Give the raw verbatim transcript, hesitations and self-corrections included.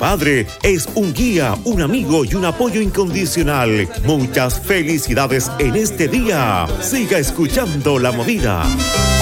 padre es un guía, un amigo y un apoyo incondicional. Muchas felicidades en este día. Siga escuchando La Movida.